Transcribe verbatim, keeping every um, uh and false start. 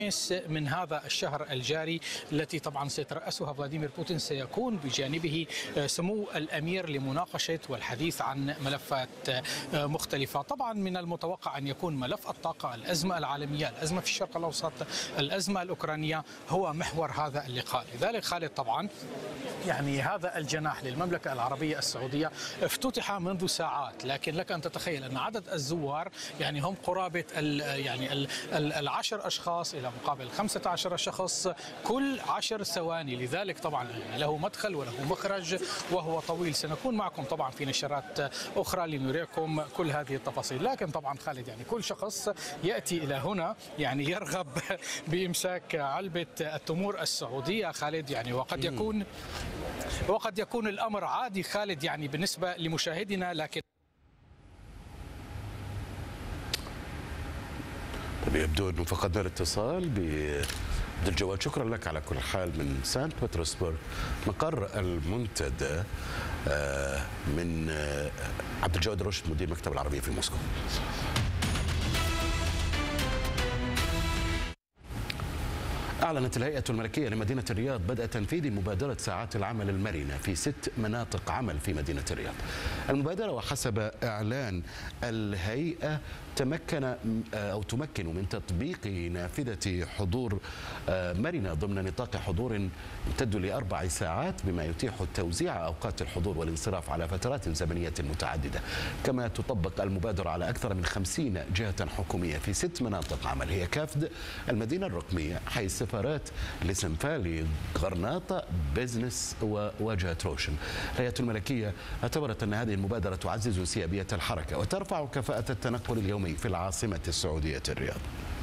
من هذا الشهر الجاري التي طبعا سيترأسها فلاديمير بوتين سيكون بجانبه سمو الأمير لمناقشة والحديث عن ملفات مختلفة. طبعا من المتوقع أن يكون ملف الطاقة، الأزمة العالمية، الأزمة في الشرق الأوسط، الأزمة الأوكرانية هو محور هذا اللقاء. لذلك خالد طبعا يعني هذا الجناح للمملكة العربية السعودية افتتح منذ ساعات، لكن لك أن تتخيل أن عدد الزوار يعني هم قرابة ال يعني ال العشر أشخاص إلى مقابل خمسة عشر شخص كل عشر ثواني. لذلك طبعا له مدخل وله مخرج وهو طويل. سنكون معكم طبعا في نشرات أخرى لنريكم كل هذه التفاصيل. لكن طبعا خالد يعني كل شخص يأتي إلى هنا يعني يرغب بإمساك علبة التمور السعودية خالد، يعني وقد يكون وقد يكون الأمر عادي خالد يعني بالنسبة لمشاهدنا. لكن يبدو أنه فقدنا الاتصال بعبد الجواد. شكرا لك على كل حال من سانت بطرسبرغ مقر المنتدى من عبد الجواد رشد مدير المكتب العربية في موسكو. أعلنت الهيئة الملكية لمدينة الرياض بدء تنفيذ مبادرة ساعات العمل المرنة في ست مناطق عمل في مدينة الرياض. المبادرة وحسب إعلان الهيئة تمكن أو تمكن من تطبيق نافذة حضور مرنة ضمن نطاق حضور يمتد لأربع ساعات، بما يتيح توزيع أوقات الحضور والانصراف على فترات زمنية متعددة. كما تطبق المبادرة على أكثر من خمسين جهة حكومية في ست مناطق عمل هي كافد، المدينة الرقمية، حي السفارات، لسنفالي، غرناطة، بزنس وواجهة روشن. الهيئة الملكية اعتبرت أن هذه المبادرة تعزز سيابية الحركة وترفع كفاءة التنقل اليومي في العاصمة السعودية الرياض.